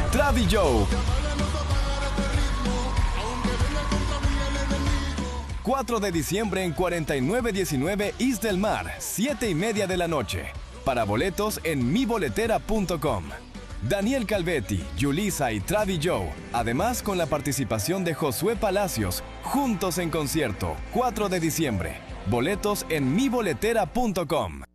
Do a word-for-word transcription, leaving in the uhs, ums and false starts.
Travi Joe. cuatro de diciembre en cuarenta y nueve diecinueve East del Mar, siete y media de la noche. Para boletos en mi boletera punto com. Daniel Calvetti, Yulisa y Travi Joe. Además con la participación de Josué Palacios. Juntos en concierto, cuatro de diciembre. Boletos en mi boletera punto com.